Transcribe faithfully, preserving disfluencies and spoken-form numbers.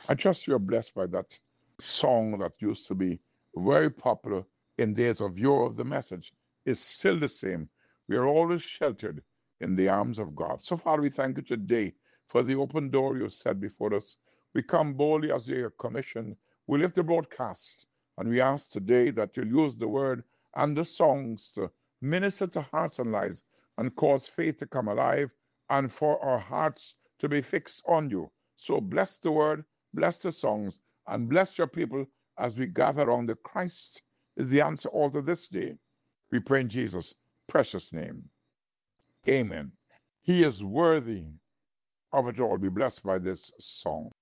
I trust you're blessed by that song that used to be very popular in days of yore. The message is still the same. We are always sheltered in the arms of God. So, Father, we thank you today for the open door you set before us. We come boldly as you are commissioned. We lift the broadcast, and we ask today that you'll use the word and the songs to minister to hearts and lives and cause faith to come alive and for our hearts to be fixed on you. So bless the word, bless the songs, and bless your people as we gather around the Christ is the answer altar this day. We pray in Jesus' precious name. Amen. He is worthy of it all. Be blessed by this song.